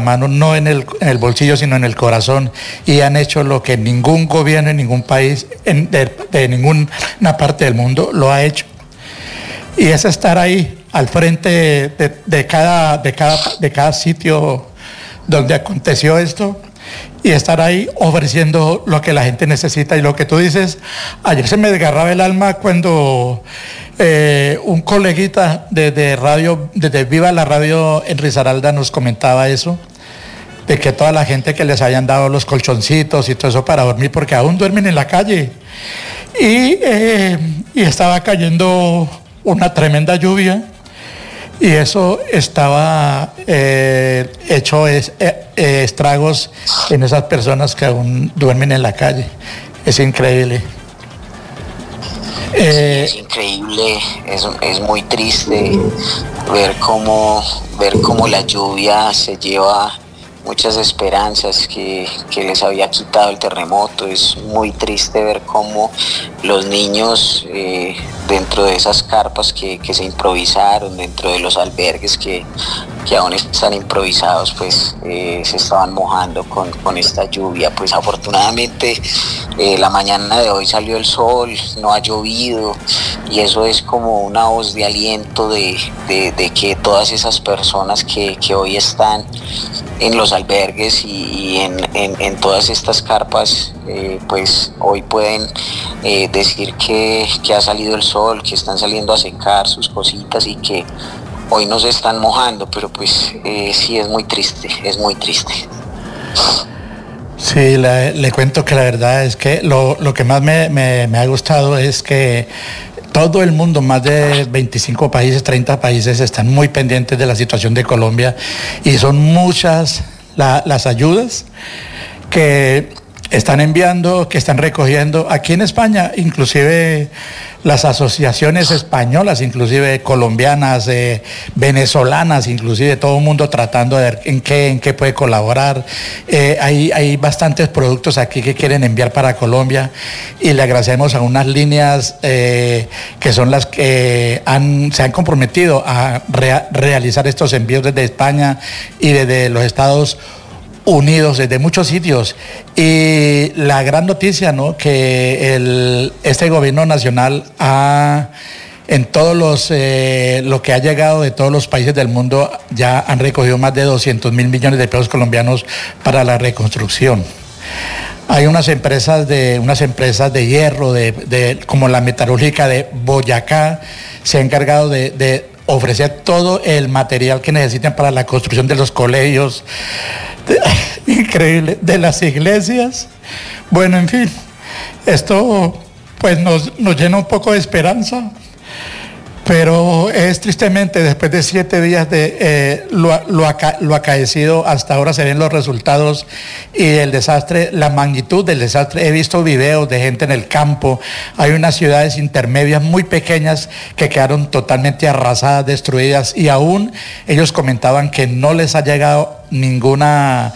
mano, no en el bolsillo, sino en el corazón, y han hecho lo que ningún gobierno en ningún país, de ninguna parte del mundo lo ha hecho. Y es estar ahí al frente de cada sitio donde aconteció esto, y estar ahí ofreciendo lo que la gente necesita. Y lo que tú dices, ayer se me desgarraba el alma cuando un coleguita desde Viva la Radio en Risaralda nos comentaba eso, de que toda la gente que les hayan dado los colchoncitos y todo eso para dormir, porque aún duermen en la calle. Y estaba cayendo una tremenda lluvia, y eso estaba hecho estragos en esas personas que aún duermen en la calle. Es increíble. Es increíble, es muy triste ver cómo la lluvia se lleva muchas esperanzas que les había quitado el terremoto. Es muy triste ver cómo los niños dentro de esas carpas que se improvisaron, dentro de los albergues que aún están improvisados, pues se estaban mojando con esta lluvia. Pues afortunadamente la mañana de hoy salió el sol, no ha llovido, y eso es como una voz de aliento de que todas esas personas que hoy están en los albergues y en todas estas carpas, pues hoy pueden decir que ha salido el sol, que están saliendo a secar sus cositas y que hoy no se están mojando, pero pues sí es muy triste, es muy triste. Sí, le cuento que la verdad es que lo que más me ha gustado es que todo el mundo, más de 25 países, 30 países, están muy pendientes de la situación de Colombia, y son muchas las ayudas que están enviando, que están recogiendo. Aquí en España, inclusive las asociaciones españolas, inclusive colombianas, venezolanas, inclusive todo el mundo tratando de ver en qué puede colaborar. Hay bastantes productos aquí que quieren enviar para Colombia, y le agradecemos a unas líneas que son las que se han comprometido a realizar estos envíos desde España y desde los Estados Unidos, desde muchos sitios. Y la gran noticia, ¿no?, que este gobierno nacional en todos lo que ha llegado de todos los países del mundo, ya han recogido más de 200 mil millones de pesos colombianos para la reconstrucción. Hay unas empresas de hierro, como la metalúrgica de Boyacá, se ha encargado de ofrecer todo el material que necesitan para la construcción de los colegios, increíble, de las iglesias. Bueno, en fin, esto pues nos llena un poco de esperanza, pero es tristemente, después de 7 días de lo acaecido, hasta ahora se ven los resultados y el desastre, la magnitud del desastre. He visto videos de gente en el campo. Hay unas ciudades intermedias muy pequeñas que quedaron totalmente arrasadas, destruidas, y aún ellos comentaban que no les ha llegado ninguna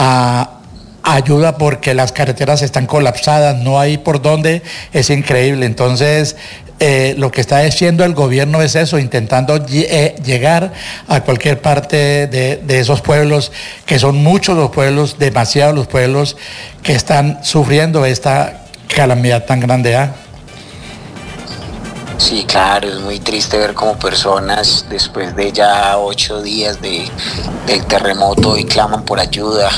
ayuda porque las carreteras están colapsadas, no hay por dónde. Es increíble. Entonces, lo que está haciendo el gobierno es eso, intentando llegar a cualquier parte de esos pueblos, que son muchos los pueblos, demasiados los pueblos que están sufriendo esta calamidad tan grande. Sí, claro, es muy triste ver cómo personas después de ya 8 días del terremoto hoy claman por ayuda.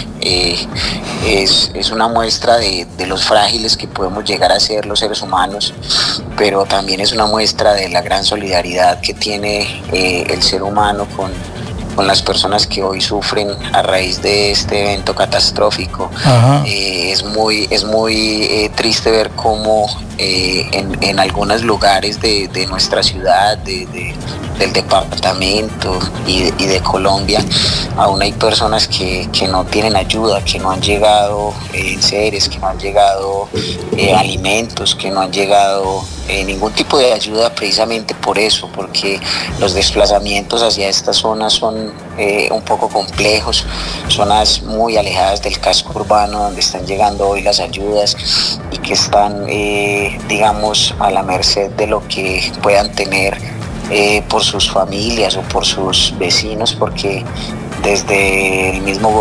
Es una muestra de los frágiles que podemos llegar a ser los seres humanos, pero también es una muestra de la gran solidaridad que tiene el ser humano con las personas que hoy sufren a raíz de este evento catastrófico. Es muy triste ver cómo en algunos lugares de nuestra ciudad, del departamento y de Colombia, aún hay personas que no tienen ayuda, que no han llegado enseres, que no han llegado alimentos, que no han llegado ningún tipo de ayuda, precisamente por eso, porque los desplazamientos hacia estas zonas son un poco complejos, zonas muy alejadas del casco urbano donde están llegando hoy las ayudas y que están, digamos, a la merced de lo que puedan tener por sus familias o por sus vecinos, porque desde el mismo